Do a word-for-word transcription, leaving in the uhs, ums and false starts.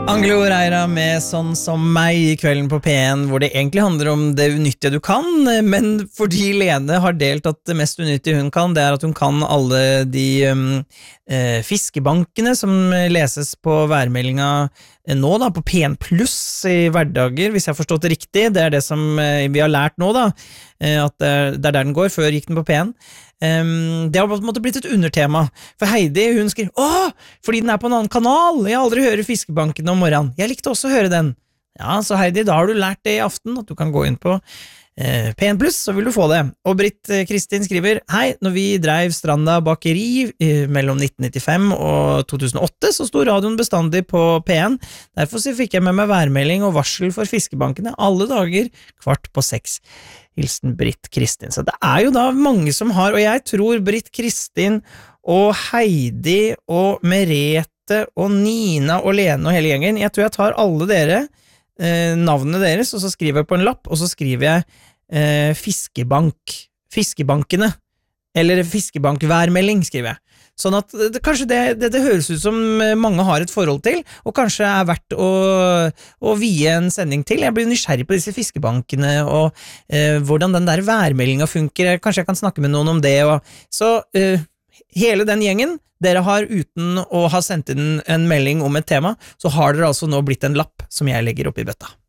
Angelo Reira med Sånn som meg I kvelden på P en, hvor det egentlig handler om det unyttige du kan, men fordi Lene har delt at det mest unyttige hun kan, det er at hun kan alle de um, eh, fiskebankene som leses på værmeldinga nå da, på P en pluss I hverdager, hvis jeg har forstått det riktig. Det er det som eh, vi har lært nå da, eh, at det er der den går, før gikk den på P en. Um, det har på en måte blitt et undertema for Heidi, hun skriver åh, fordi den er på en annen kanal jeg har aldri hørt fiskebanken om morgenen, jeg likte også å høre den ja, så Heidi, da har du lært det I aften at du kan gå inn på eh, P en pluss, så vil du få det og Britt eh, Kristin skriver hei, når vi drev Stranda bakeri eh, mellom nitten nittifem og to tusen og åtte så sto radioen bestandig på P en derfor så fikk jeg med meg værmelding og varsel for fiskebankene alle dager kvart på seks hilsen Britt Kristin. Så det er jo da mange som har, og jeg tror Britt Kristin og Heidi og Merete og Nina og Lene og hele gjengen, jeg tror jeg tar alle dere, eh, navnene deres, og så skriver jeg på en lapp, og så skriver jeg eh, fiskebank, fiskebankene, eller fiskebankværmelding, skriver jeg. Sånn at det, kanskje det, det, det høres ut som mange har et forhold til, og kanskje er verdt å, å vie en sending til. Jeg blir nysgjerrig på disse fiskebankene, og eh, hvordan den der værmeldingen funker. Kanskje jeg kan snakke med noen om det. Og, så eh, hele den gjengen, dere har uten å ha sendt inn en melding om et tema, så har dere altså nå blitt en lapp som jeg legger opp I bøtta.